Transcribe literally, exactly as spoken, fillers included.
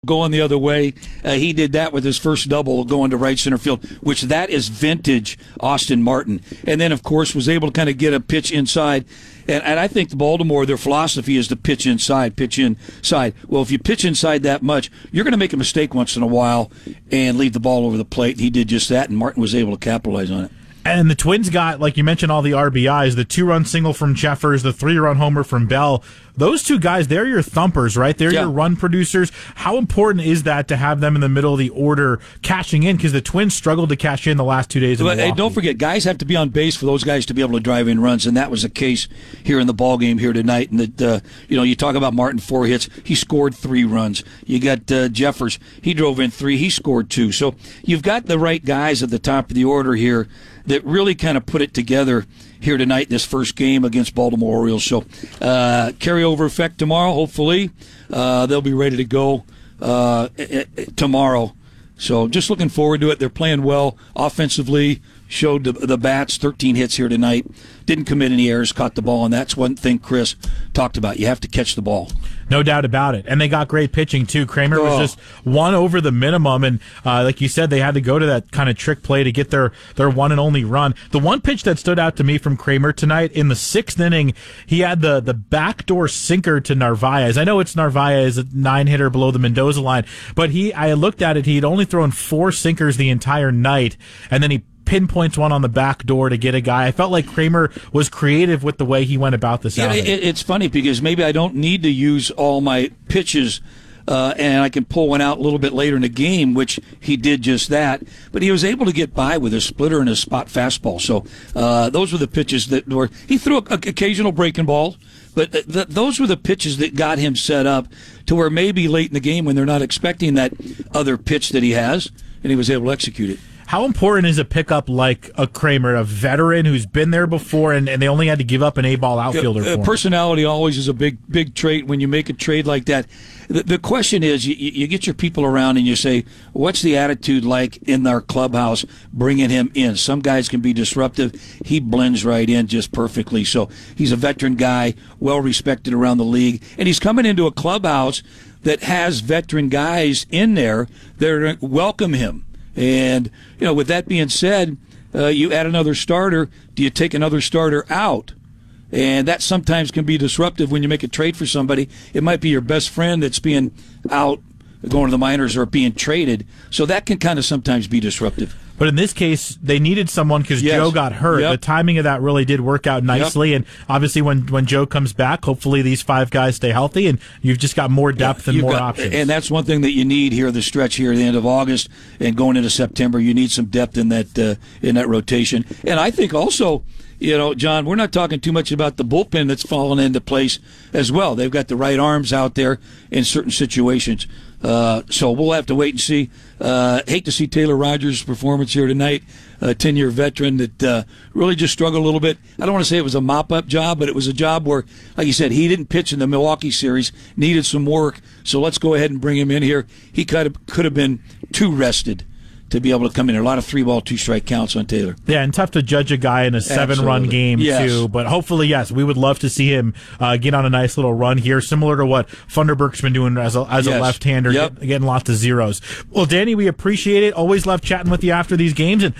going the other way. Uh, he did that with his first double going to right center field, which that is vintage Austin Martin. And then, of course, was able to kind of get a pitch inside. And, and I think the Baltimore, their philosophy is to pitch inside, pitch inside. Well, if you pitch inside that much, you're going to make a mistake once in a while and leave the ball over the plate. And he did just that, and Martin was able to capitalize on it. And the Twins got, like you mentioned, all the R B Is, the two-run single from Jeffers, the three-run homer from Bell. Those two guys, they're your thumpers, right? They're yeah. your run producers. How important is that to have them in the middle of the order cashing in? Because the Twins struggled to cash in the last two days of the Hey, don't forget, guys have to be on base for those guys to be able to drive in runs, and that was the case here in the ball game here tonight. And that, uh, you know, you talk about Martin, four hits. He scored three runs. You got uh, Jeffers. He drove in three. He scored two. So you've got the right guys at the top of the order here that really kind of put it together here tonight, this first game against Baltimore Orioles. So uh, carryover effect tomorrow, hopefully. Uh, they'll be ready to go uh, tomorrow. So just looking forward to it. They're playing well offensively, showed the, the bats, thirteen hits here tonight. Didn't commit any errors, caught the ball, and that's one thing Chris talked about. You have to catch the ball. No doubt about it. And they got great pitching, too. Kramer oh. was just one over the minimum, and uh, like you said, they had to go to that kind of trick play to get their, their one and only run. The one pitch that stood out to me from Kramer tonight, in the sixth inning, he had the, the backdoor sinker to Narvaez. I know it's Narvaez, a nine-hitter below the Mendoza line, but he I looked at it, he had only thrown four sinkers the entire night, and then he pinpoints one on the back door to get a guy. I felt like Kramer was creative with the way he went about this. Yeah, it, it's funny because maybe I don't need to use all my pitches uh, and I can pull one out a little bit later in the game, which he did just that. But he was able to get by with a splitter and a spot fastball. So uh, those were the pitches that were. He threw an occasional breaking ball, but th- th- those were the pitches that got him set up to where maybe late in the game when they're not expecting that other pitch that he has, and he was able to execute it. How important is a pickup like a Kramer, a veteran who's been there before, and, and they only had to give up an A-ball outfielder uh, for him? Personality always is a big big trait when you make a trade like that. The, the question is, you, you get your people around and you say, what's the attitude like in our clubhouse bringing him in? Some guys can be disruptive. He blends right in just perfectly. So he's a veteran guy, well-respected around the league, and he's coming into a clubhouse that has veteran guys in there that welcome him. And, you know, with that being said, uh, you add another starter. Do you take another starter out? And that sometimes can be disruptive when you make a trade for somebody. It might be your best friend that's being out going to the minors or being traded. So that can kind of sometimes be disruptive. But in this case, they needed someone because yes. Joe got hurt. Yep. The timing of that really did work out nicely. Yep. And obviously, when, when Joe comes back, hopefully these five guys stay healthy, and you've just got more depth yeah, and more got, options. And that's one thing that you need here, the stretch here at the end of August and going into September. You need some depth in that uh, in that rotation. And I think also, you know, John, we're not talking too much about the bullpen that's fallen into place as well. They've got the right arms out there in certain situations. Uh, so we'll have to wait and see. Uh, hate to see Taylor Rogers' performance here tonight, a ten-year veteran that uh, really just struggled a little bit. I don't want to say it was a mop-up job, but it was a job where, like you said, he didn't pitch in the Milwaukee series, needed some work. So let's go ahead and bring him in here. He could have, could have been too rested to be able to come in. A lot of three-ball, two-strike counts on Taylor. Yeah, and tough to judge a guy in a seven-run game, yes. too. But hopefully, yes, we would love to see him uh, get on a nice little run here, similar to what Funderburk's been doing as a, as yes. a left-hander, yep. get, getting lots of zeros. Well, Danny, we appreciate it. Always love chatting with you after these games, and